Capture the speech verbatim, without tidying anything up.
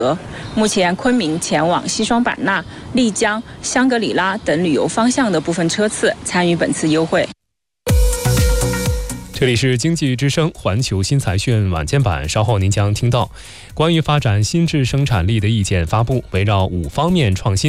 目前昆明前往西双版纳、丽江、香格里拉等旅游方向的部分车次参与本次优惠。 这里是经济之声环球新财讯晚间版，稍后您将听到关于发展新质生产力的意见发布，围绕五方面创新。